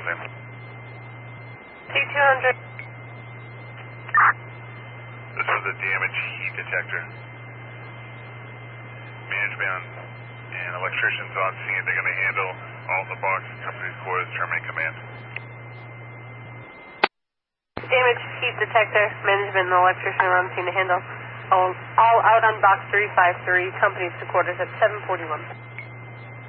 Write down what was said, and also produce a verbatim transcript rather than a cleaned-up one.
calls in. T two hundred. This is a damage heat detector. Management and electricians on scene. They're going to handle all the box company's quarters. Terminate command. Damage heat detector. Management and electrician are on scene to handle all, all out on box three five three. Company's to quarters at seven forty-one.